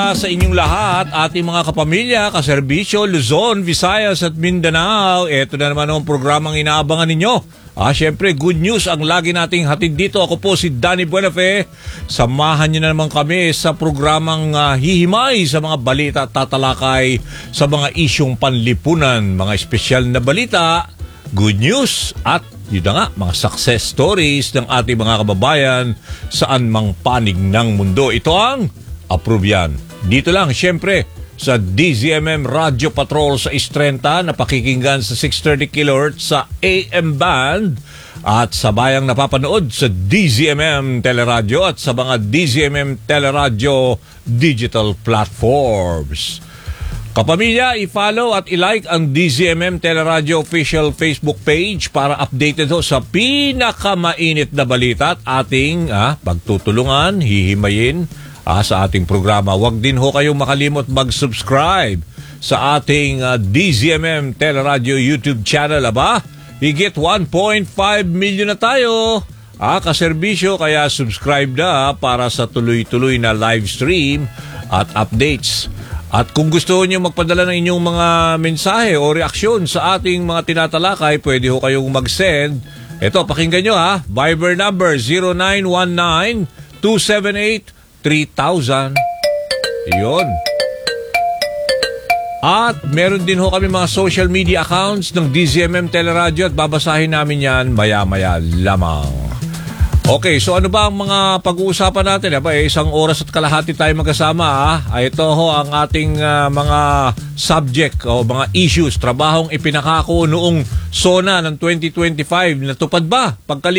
umaga sa inyong lahat, ating mga kapamilya, kaserbisyo, Luzon, Visayas at Mindanao. Ito na naman ang programang inaabangan ninyo. Siyempre, good news ang lagi nating hatid dito. Ako po si Danny Buenafe. Samahan niyo na naman kami sa programang hihimay sa mga balita at tatalakay sa mga isyong panlipunan, mga espesyal na balita, good news at yun na nga, mga success stories ng ating mga kababayan saan mang panig ng mundo. Ito ang Approve Yan. Dito lang, syempre, sa DZMM Radio Patrol sa Istrenta, napakikinggan sa 630 kHz sa AM band at sabayang napapanood sa DZMM Teleradio at sa mga DZMM Teleradio digital platforms. Kapamilya, i-follow at i-like ang DZMM Teleradio official Facebook page para updated ho sa pinakamainit na balita at ating pagtutulungan, hihimayin sa ating programa. Huwag din ho kayong makalimot mag-subscribe sa ating DZMM Teleradio YouTube channel. Higit 1.5 million na tayo kaserbisyo, kaya subscribe na para sa tuloy-tuloy na live stream at updates. At kung gusto niyo magpadala ng inyong mga mensahe o reaksyon sa ating mga tinatalakay, pwede ho kayong mag-send. Ito, pakinggan nyo Viber number 0919-278-3000. Iyon. At meron din ho kami mga social media accounts ng DZMM Teleradio at babasahin namin yan maya-maya lamang. Okay, so ano ba ang mga pag-uusapan natin? Isang oras at kalahati tayo magkasama. Ito ho ang ating mga subject o mga issues, trabahong ipinakako noong SONA ng 2025. Natupad ba?